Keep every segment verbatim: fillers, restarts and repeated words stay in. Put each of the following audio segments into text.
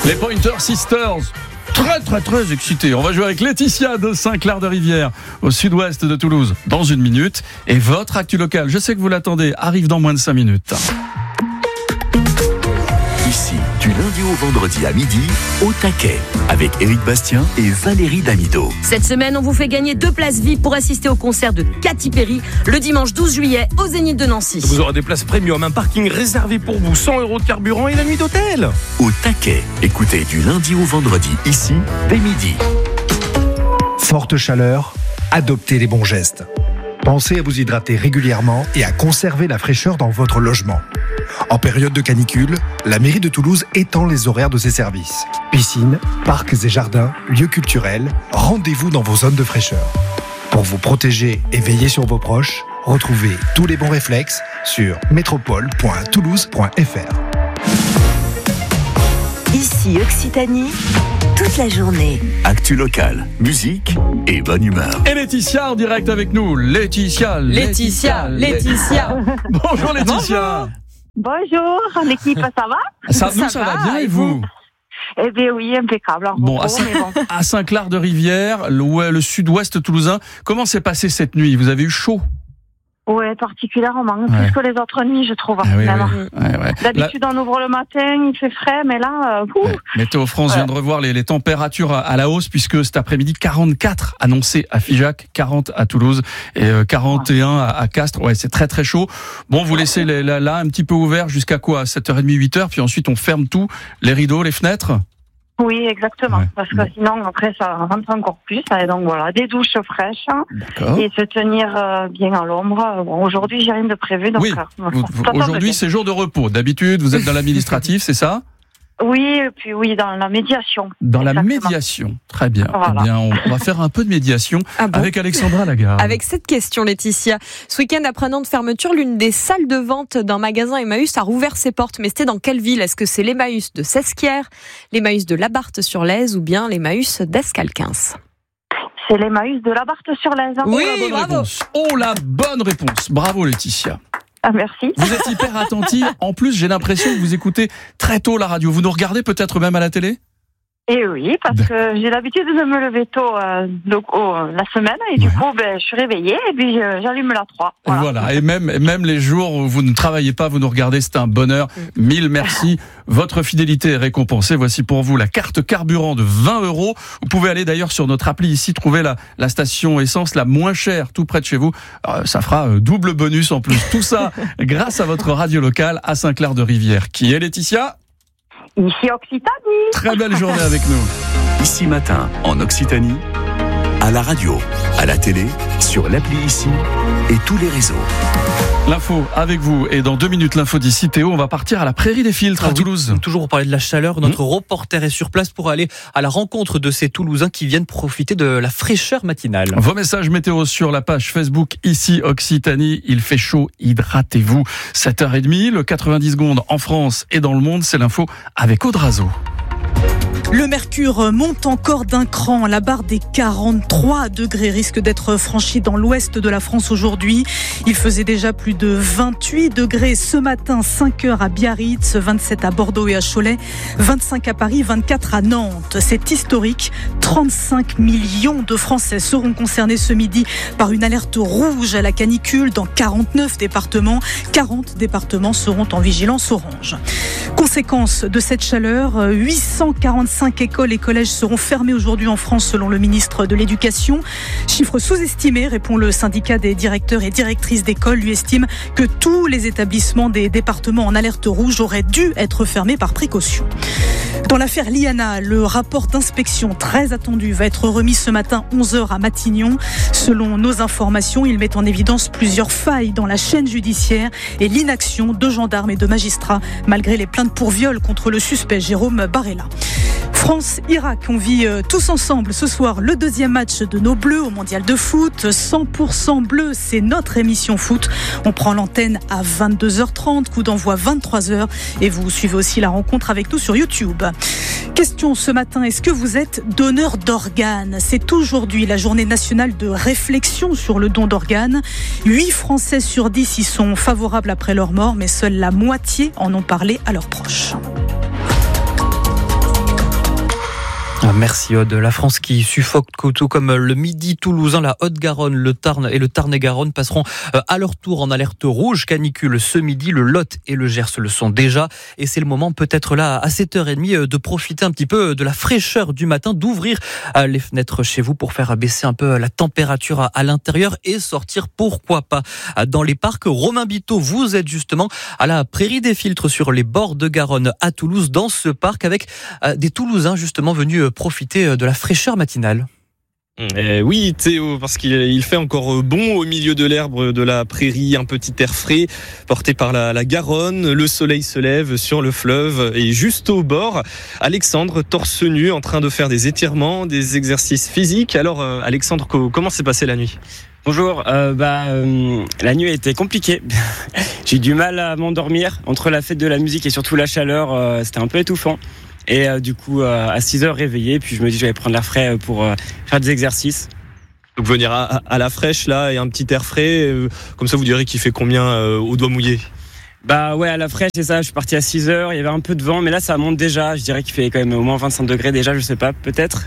Les Pointer Sisters. Très très très excités. On va jouer avec Laetitia de Saint-Clair-de-Rivière au sud-ouest de Toulouse dans une minute. Et votre actu locale, je sais que vous l'attendez, arrive dans moins de cinq minutes. Ici, du lundi au vendredi à midi, au taquet, avec Éric Bastien et Valérie Damido. Cette semaine, on vous fait gagner deux places V I P pour assister au concert de Katy Perry le dimanche douze juillet au Zénith de Nancy. Vous aurez des places premium, un parking réservé pour vous, cent euros de carburant et la nuit d'hôtel. Au taquet, écoutez du lundi au vendredi, ici, dès midi. Forte chaleur, adoptez les bons gestes. Pensez à vous hydrater régulièrement et à conserver la fraîcheur dans votre logement. En période de canicule, la mairie de Toulouse étend les horaires de ses services. Piscines, parcs et jardins, lieux culturels, rendez-vous dans vos zones de fraîcheur. Pour vous protéger et veiller sur vos proches, retrouvez tous les bons réflexes sur métropole point toulouse point f r. Ici Occitanie, toute la journée. Actu locale, musique et bonne humeur. Et Laetitia en direct avec nous. Laetitia, Laetitia, Laetitia. Bonjour Laetitia. Bonjour, l'équipe, ça va? Ça, nous, ça, ça va, va bien et vous? Eh bien oui, impeccable. Bon, à, Saint- mais bon. à Saint-Clair-de-Rivière, le, le sud-ouest toulousain, comment s'est passé cette nuit? Vous avez eu chaud? Oui, particulièrement, ouais. plus que les autres nuits, je trouve. Ah, oui, oui. Ouais, ouais. D'habitude, la... on ouvre le matin, il fait frais, mais là... Euh, ouais. Météo France ouais. vient de revoir les, les températures à, à la hausse, puisque cet après-midi, quarante-quatre annoncés à Figeac, quarante à Toulouse et euh, quarante et un ouais. à, à Castres. Ouais, c'est très très chaud. Bon, vous laissez les, là, là un petit peu ouvert jusqu'à quoi? sept heures trente, huit heures, puis ensuite on ferme tout, les rideaux, les fenêtres? Oui, exactement, ouais. parce que bon. sinon, après, ça rentre encore plus. Et donc voilà, des douches fraîches D'accord. et se tenir euh, bien à l'ombre. Bon, aujourd'hui, j'ai rien de prévu. Donc, oui, euh, vous, vous, aujourd'hui, c'est jour de repos. D'habitude, vous êtes dans l'administratif, c'est ça? Oui, et puis oui, dans la médiation. Dans exactement. la médiation, très bien. Voilà. Eh bien, on va faire un peu de médiation ah bon avec Alexandra Lagarde. Avec cette question, Laetitia. Ce week-end, après un an de fermeture, l'une des salles de vente d'un magasin Emmaüs a rouvert ses portes. Mais c'était dans quelle ville? Est-ce que c'est l'Emmaüs de Sesquières, l'Emmaüs de Labarthe-sur-Lèze ou bien l'Emmaüs d'Escalquens? C'est l'Emmaüs de Labarthe-sur-Lèze. Oui, oh, la bonne bravo. réponse. Oh, la bonne réponse. Bravo, Laetitia. Ah, merci. Vous êtes hyper attentive. En plus, j'ai l'impression que vous écoutez très tôt la radio. Vous nous regardez peut-être même à la télé? Eh oui, parce que j'ai l'habitude de me lever tôt euh, donc, oh, la semaine et du ouais. coup, ben, je suis réveillée et puis euh, j'allume la trois. Voilà. voilà. Et même, même les jours où vous ne travaillez pas, vous nous regardez, c'est un bonheur. Mille merci. Votre fidélité est récompensée. Voici pour vous la carte carburant de vingt euros. Vous pouvez aller d'ailleurs sur notre appli ici, trouver la, la station essence la moins chère, tout près de chez vous. Alors, ça fera euh, double bonus en plus. Tout ça grâce à votre radio locale à Saint-Clair-de-Rivière. Qui est Laetitia? Ici Occitanie. Très belle journée avec nous. Ici matin, en Occitanie, à la radio, à la télé, sur l'appli Ici et tous les réseaux. L'info avec vous et dans deux minutes l'info d'ici Théo, on va partir à la Prairie des Filtres à ah oui, Toulouse. Toujours pour parler de la chaleur, notre mmh. reporter est sur place pour aller à la rencontre de ces Toulousains qui viennent profiter de la fraîcheur matinale. Vos messages météo sur la page Facebook Ici Occitanie, il fait chaud, hydratez-vous. sept heures trente, le quatre-vingt-dix secondes en France et dans le monde, c'est l'info avec Audrazo. Le mercure monte encore d'un cran. La barre des quarante-trois degrés risque d'être franchie dans l'ouest de la France aujourd'hui. Il faisait déjà plus de vingt-huit degrés ce matin, cinq heures à Biarritz, vingt-sept à Bordeaux et à Cholet, vingt-cinq à Paris, vingt-quatre à Nantes. C'est historique. trente-cinq millions de Français seront concernés ce midi par une alerte rouge à la canicule dans quarante-neuf départements. quarante départements seront en vigilance orange. Conséquence de cette chaleur, huit cent quarante-cinq écoles et collèges seront fermés aujourd'hui en France selon le ministre de l'Éducation. Chiffre sous-estimé, répond le syndicat des directeurs et directrices d'école. Lui estime que tous les établissements des départements en alerte rouge auraient dû être fermés par précaution. Dans l'affaire Liana, le rapport d'inspection très attendu va être remis ce matin onze heures à Matignon. Selon nos informations, il met en évidence plusieurs failles dans la chaîne judiciaire et l'inaction de gendarmes et de magistrats malgré les plaintes pour viol contre le suspect Jérôme Barella. France-Irak, on vit tous ensemble ce soir le deuxième match de nos Bleus au mondial de foot. cent pour cent bleu, c'est notre émission foot. On prend l'antenne à vingt-deux heures trente, coup d'envoi vingt-trois heures et vous suivez aussi la rencontre avec nous sur YouTube. Question ce matin, est-ce que vous êtes donneur d'organes? C'est aujourd'hui la journée nationale de réflexion sur le don d'organes. huit Français sur dix y sont favorables après leur mort, mais seule la moitié en ont parlé à leurs proches. Merci Aude. La France qui suffoque tout comme le Midi toulousain, la Haute-Garonne, le Tarn et le Tarn-et-Garonne passeront à leur tour en alerte rouge canicule ce midi. Le Lot et le Gers le sont déjà et c'est le moment peut-être là à sept heures trente de profiter un petit peu de la fraîcheur du matin, d'ouvrir les fenêtres chez vous pour faire baisser un peu la température à l'intérieur et sortir pourquoi pas dans les parcs. Romain Biteau, vous êtes justement à la Prairie des Filtres sur les bords de Garonne à Toulouse, dans ce parc avec des Toulousains justement venus profiter de la fraîcheur matinale. Euh, oui Théo, parce qu'il il fait encore bon au milieu de l'herbe de la prairie, un petit air frais porté par la, la Garonne, le soleil se lève sur le fleuve et juste au bord, Alexandre torse nu en train de faire des étirements, des exercices physiques. Alors euh, Alexandre, comment s'est passée la nuit ? Bonjour, euh, bah, euh, la nuit a été compliquée. J'ai eu du mal à m'endormir entre la fête de la musique et surtout la chaleur, euh, c'était un peu étouffant. Et euh, du coup, euh, à six heures réveillé, puis je me dis que j'allais prendre l'air frais pour euh, faire des exercices. Donc venir à, à la fraîche là et un petit air frais, euh, comme ça vous direz qu'il fait combien euh, au doigt mouillé ? Bah ouais, à la fraîche, c'est ça, je suis parti à six heures, il y avait un peu de vent, mais là ça monte déjà, je dirais qu'il fait quand même au moins vingt-cinq degrés déjà, je sais pas, peut-être.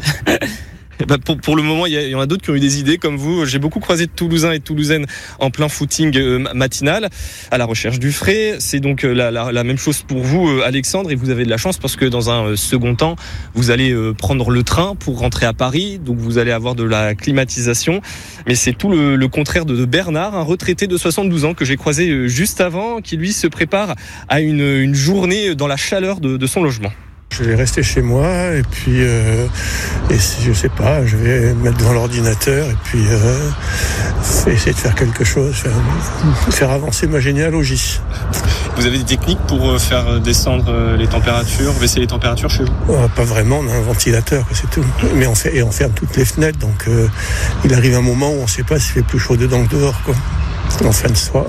Bah pour, pour le moment, il y, y en a d'autres qui ont eu des idées comme vous. J'ai beaucoup croisé de Toulousains et de Toulousaines en plein footing euh, matinal à la recherche du frais. C'est donc euh, la, la, la même chose pour vous, euh, Alexandre, et vous avez de la chance parce que dans un euh, second temps, vous allez euh, prendre le train pour rentrer à Paris, donc vous allez avoir de la climatisation. Mais c'est tout le, le contraire de, de Bernard, un retraité de soixante-douze ans que j'ai croisé euh, juste avant, qui lui se prépare à une, une journée dans la chaleur de, de son logement. Je vais rester chez moi et puis euh, et je sais pas, je vais me mettre devant l'ordinateur et puis euh, essayer de faire quelque chose, faire, faire avancer ma généalogie. Vous avez des techniques pour faire descendre les températures, baisser les températures chez vous ? euh, Pas vraiment, on a un ventilateur, c'est tout. Mais on fait et on ferme toutes les fenêtres, donc euh, il arrive un moment où on ne sait pas s'il fait plus chaud dedans que dehors, quoi. En fin de soirée,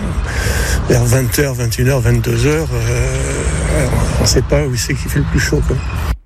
en, vers vingt heures, vingt et une heures, vingt-deux heures, euh, on ne sait pas où c'est qui fait le plus chaud, quoi.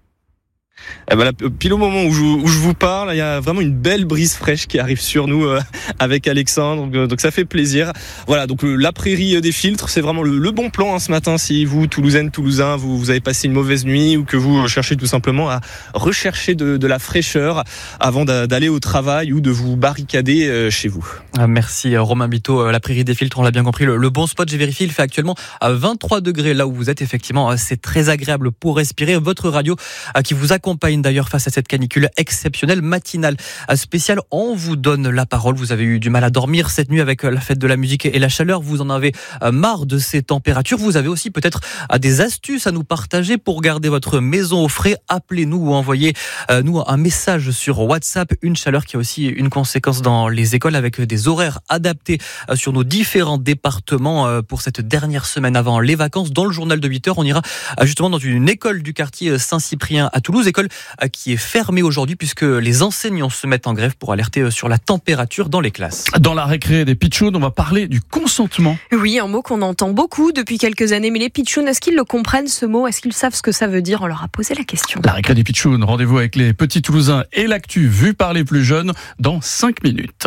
Eh ben là, pile au moment où je, où je vous parle, il y a vraiment une belle brise fraîche qui arrive sur nous euh, avec Alexandre, donc, donc ça fait plaisir. Voilà, donc le, la prairie des filtres, c'est vraiment le, le bon plan hein, ce matin. Si vous, Toulousaine, Toulousain, vous, vous avez passé une mauvaise nuit ou que vous cherchez tout simplement à rechercher de, de la fraîcheur avant d'aller au travail ou de vous barricader euh, chez vous. Merci Romain Biteau. La prairie des filtres, on l'a bien compris, le, le bon spot, j'ai vérifié, il fait actuellement à vingt-trois degrés là où vous êtes. Effectivement, c'est très agréable pour respirer. Votre radio qui vous accompagne d'ailleurs face à cette canicule exceptionnelle matinale spéciale. On vous donne la parole. Vous avez eu du mal à dormir cette nuit avec la fête de la musique et la chaleur. Vous en avez marre de ces températures. Vous avez aussi peut-être des astuces à nous partager pour garder votre maison au frais. Appelez-nous ou envoyez-nous un message sur WhatsApp. Une chaleur qui a aussi une conséquence dans les écoles avec des horaires adaptés sur nos différents départements pour cette dernière semaine avant les vacances. Dans le journal de huit heures, on ira justement dans une école du quartier Saint-Cyprien à Toulouse, école qui est fermée aujourd'hui puisque les enseignants se mettent en grève pour alerter sur la température dans les classes. Dans la récré des pitchouns, on va parler du consentement. Oui, un mot qu'on entend beaucoup depuis quelques années, mais les pitchouns, est-ce qu'ils le comprennent ce mot ? Est-ce qu'ils savent ce que ça veut dire ? On leur a posé la question. La récré des pitchouns, rendez-vous avec les petits Toulousains et l'actu vue par les plus jeunes dans cinq minutes.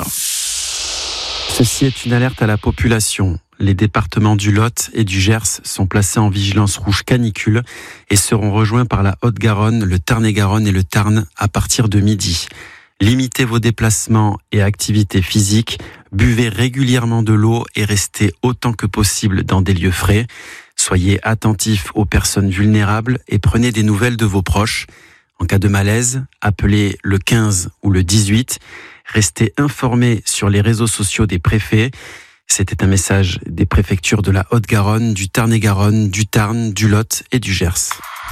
Ceci est une alerte à la population. Les départements du Lot et du Gers sont placés en vigilance rouge canicule et seront rejoints par la Haute-Garonne, le Tarn-et-Garonne et le Tarn à partir de midi. Limitez vos déplacements et activités physiques, buvez régulièrement de l'eau et restez autant que possible dans des lieux frais. Soyez attentifs aux personnes vulnérables et prenez des nouvelles de vos proches. En cas de malaise, appelez le quinze ou le dix-huit. Restez informés sur les réseaux sociaux des préfets. C'était un message des préfectures de la Haute-Garonne, du Tarn-et-Garonne, du Tarn, du Lot et du Gers.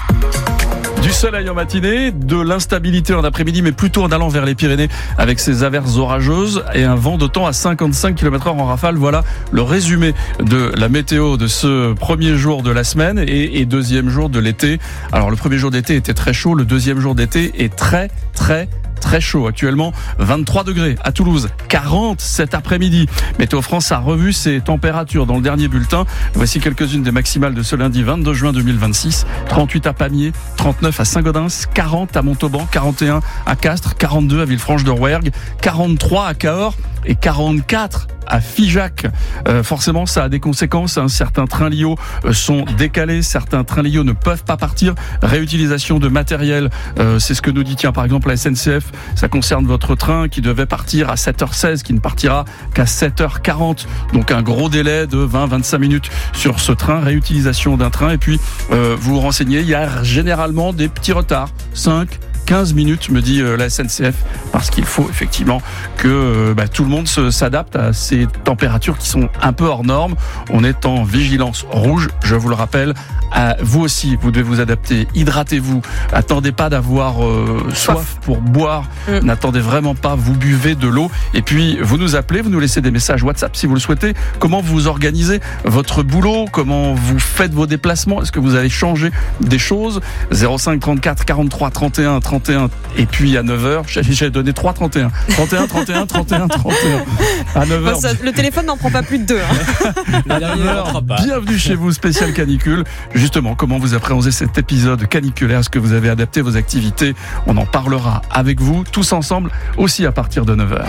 Du soleil en matinée, de l'instabilité en après-midi, mais plutôt en allant vers les Pyrénées avec ces averses orageuses et un vent de temps à cinquante-cinq kilomètres heure en rafale. Voilà le résumé de la météo de ce premier jour de la semaine et, et deuxième jour de l'été. Alors le premier jour d'été était très chaud, le deuxième jour d'été est très très très chaud. Actuellement, vingt-trois degrés à Toulouse, quarante cet après-midi. Météo France a revu ses températures dans le dernier bulletin. Voici quelques-unes des maximales de ce lundi vingt-deux juin deux mille vingt-six. trente-huit à Pamiers, trente-neuf à Saint-Gaudens, quarante à Montauban, quarante et un à Castres, quarante-deux à Villefranche-de-Rouergue, quarante-trois à Cahors et quarante-quatre à Figeac. Euh, forcément, ça a des conséquences. Hein. Certains trains Lio sont décalés, certains trains Lio ne peuvent pas partir. Réutilisation de matériel, euh, c'est ce que nous dit tiens par exemple la S N C F. Ça concerne votre train qui devait partir à sept heures seize, qui ne partira qu'à sept heures quarante. Donc un gros délai de vingt à vingt-cinq minutes sur ce train. Réutilisation d'un train. Et puis euh, vous vous renseignez, il y a généralement des petits retards. cinq quinze minutes, me dit la S N C F, parce qu'il faut effectivement que euh, bah, tout le monde se, s'adapte à ces températures qui sont un peu hors normes. On est en vigilance rouge, je vous le rappelle. À vous aussi, vous devez vous adapter. Hydratez-vous. Attendez pas d'avoir euh, soif pour boire. Mmh. N'attendez vraiment pas. Vous buvez de l'eau. Et puis, vous nous appelez, vous nous laissez des messages WhatsApp si vous le souhaitez. Comment vous organisez votre boulot? Comment vous faites vos déplacements? Est-ce que vous avez changé des choses? zéro cinq trente-quatre quarante-trois trente et un trente et un. Et puis à neuf heures, j'ai, j'ai donné trois trente et un. trente et un, trente et un, trente et un, trente et un. À neuf heures. Bon, ça, le téléphone n'en prend pas plus de deux. Hein. À neuf heures, bienvenue chez vous, spécial canicule. Justement, comment vous appréhendez cet épisode caniculaire? Est-ce que vous avez adapté vos activités? On en parlera avec vous, tous ensemble, aussi à partir de neuf heures.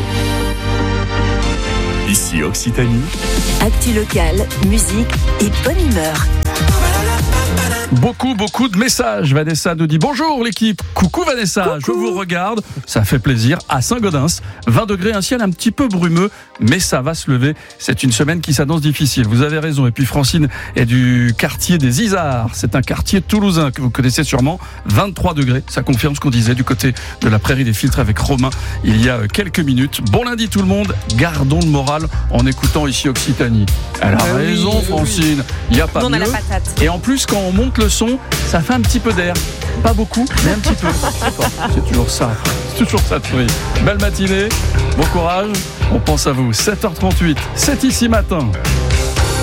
Ici Occitanie. Actu locale, musique et bonne humeur. Beaucoup, beaucoup de messages. Vanessa nous dit bonjour l'équipe. Coucou Vanessa, Coucou. Je vous regarde. Ça fait plaisir. À Saint-Gaudens, vingt degrés, un ciel un petit peu brumeux, mais ça va se lever. C'est une semaine qui s'annonce difficile. Vous avez raison. Et puis Francine est du quartier des Isards. C'est un quartier toulousain que vous connaissez sûrement. vingt-trois degrés. Ça confirme ce qu'on disait du côté de la Prairie des Filtres avec Romain il y a quelques minutes. Bon lundi tout le monde. Gardons le moral en écoutant ici Occitanie. Elle a bah raison oui, Francine. Il n'y a pas Nous, mieux. On a la patate. Et en plus quand on monte le son, ça fait un petit peu d'air. Pas beaucoup, mais un petit peu. C'est toujours ça. C'est toujours ça de prix. Belle matinée, bon courage. On pense à vous. sept heures trente-huit, c'est ici matin.